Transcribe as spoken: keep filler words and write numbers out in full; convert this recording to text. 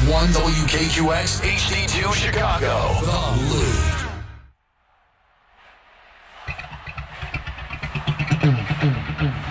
one W K Q X H D two Chicago. The Loop.